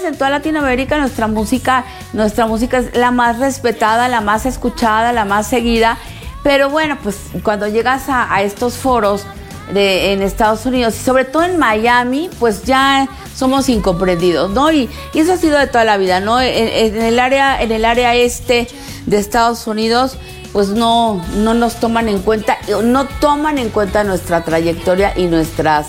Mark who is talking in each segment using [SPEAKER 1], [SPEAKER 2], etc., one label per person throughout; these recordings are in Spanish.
[SPEAKER 1] en toda Latinoamérica nuestra música es la más respetada, la más escuchada, la más seguida. Pero bueno, pues cuando llegas a estos foros en Estados Unidos y sobre todo en Miami, pues ya somos incomprendidos, ¿no? Y eso ha sido de toda la vida, ¿no? En el área este de Estados Unidos, pues no nos toman en cuenta, no toman en cuenta nuestra trayectoria y nuestros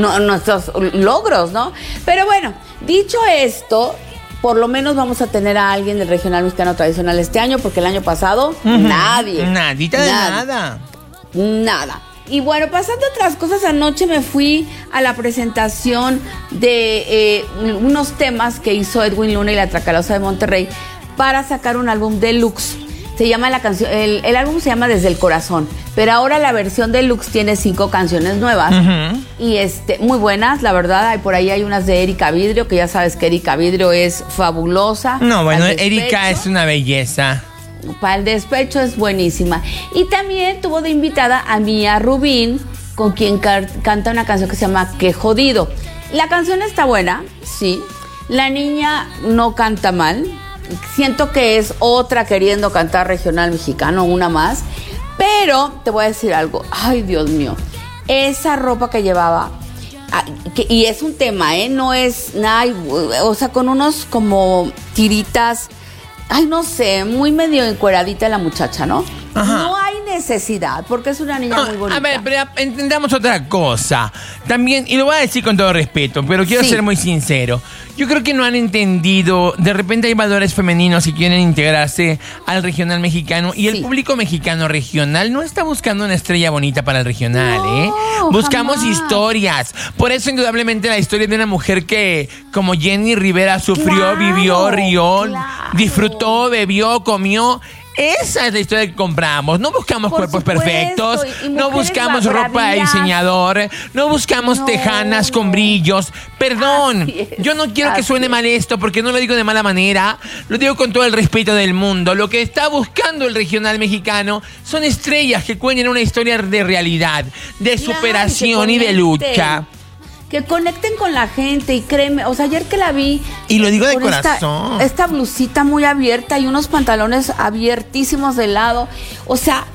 [SPEAKER 1] logros, ¿no? Pero bueno, dicho esto, por lo menos vamos a tener a alguien del regional mexicano tradicional este año, porque el año pasado nadie.
[SPEAKER 2] Nadita de nada.
[SPEAKER 1] Nada. Y bueno, pasando otras cosas, anoche me fui a la presentación de unos temas que hizo Edwin Luna y la Tracalosa de Monterrey para sacar un álbum deluxe. Se llama la canción, el álbum se llama Desde el Corazón, pero ahora la versión deluxe tiene 5 canciones nuevas y muy buenas, la verdad. Por ahí hay unas de Erika Vidrio, que ya sabes que Erika Vidrio es fabulosa.
[SPEAKER 2] No, bueno, Erika es una belleza.
[SPEAKER 1] Para el despecho es buenísima. Y también tuvo de invitada a Mía Rubín, con quien canta una canción que se llama Qué Jodido. La canción está buena, sí. La niña no canta mal. Siento que es otra queriendo cantar regional mexicano, una más. Pero te voy a decir algo. Ay, Dios mío. Esa ropa que llevaba, y es un tema, no es nada, o sea, con unos como tiritas. Ay, no sé, muy medio encueradita la muchacha, ¿no? Ajá. No hay necesidad, porque es una niña muy bonita.
[SPEAKER 2] A ver, pero entendamos otra cosa. También, y lo voy a decir con todo respeto, pero quiero ser muy sincero. Yo creo que no han entendido, de repente hay valores femeninos que quieren integrarse al regional mexicano, y el público mexicano regional no está buscando una estrella bonita para el regional, Buscamos historias. Por eso, indudablemente, la historia de una mujer que, como Jenny Rivera, sufrió, vivió, rió, disfrutó, bebió, comió. Esa es la historia que compramos. No buscamos cuerpos perfectos, no buscamos ropa de diseñador, no buscamos tejanas con brillos. Perdón, yo no quiero que suene mal esto, porque no lo digo de mala manera, lo digo con todo el respeto del mundo. Lo que está buscando el regional mexicano son estrellas que cuenten una historia de realidad, de superación y de lucha.
[SPEAKER 1] Que conecten con la gente, y créeme, o sea, ayer que la vi...
[SPEAKER 2] Y lo digo de corazón.
[SPEAKER 1] Esta blusita muy abierta y unos pantalones abiertísimos de lado, o sea,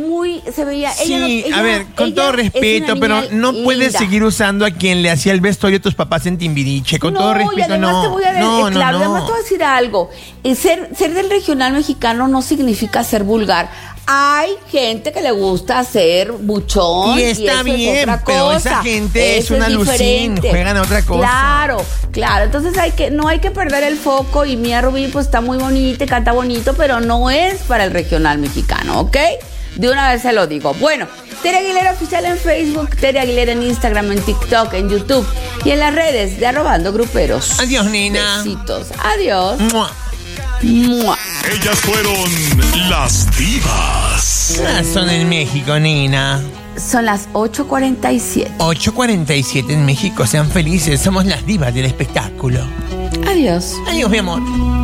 [SPEAKER 1] se veía...
[SPEAKER 2] Sí, a ver, con todo respeto, pero no puedes seguir usando a quien le hacía el vestuario a tus papás en Timbiriche, con todo respeto,
[SPEAKER 1] y además te voy a además te voy a decir algo, ser del regional mexicano no significa ser vulgar. Hay gente que le gusta hacer buchón.
[SPEAKER 2] Y está bien, pero esa gente es una lucín, juegan a otra cosa.
[SPEAKER 1] Claro. Entonces no hay que perder el foco. Y Mía Rubín pues está muy bonita y canta bonito, pero no es para el regional mexicano, ¿ok? De una vez se lo digo. Bueno, Tere Aguilera Oficial en Facebook, Tere Aguilera en Instagram, en TikTok, en YouTube y en las redes de @gruperos.
[SPEAKER 2] Adiós, Nina.
[SPEAKER 1] Besitos. Adiós.
[SPEAKER 2] ¡Mua!
[SPEAKER 1] ¡Mua!
[SPEAKER 3] Ellas fueron las divas.
[SPEAKER 2] Son en México, Nina.
[SPEAKER 1] Son las 8:47.
[SPEAKER 2] 8:47 en México. Sean felices. Somos las divas del espectáculo.
[SPEAKER 1] Adiós.
[SPEAKER 2] Adiós, mi amor.